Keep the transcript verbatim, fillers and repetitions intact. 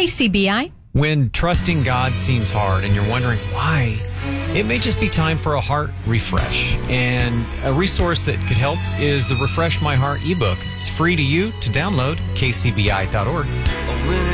K C B I. When trusting God seems hard and you're wondering why, it may just be time for a heart refresh. And a resource that could help is the Refresh My Heart ebook. It's free to you to download, k c b i dot org.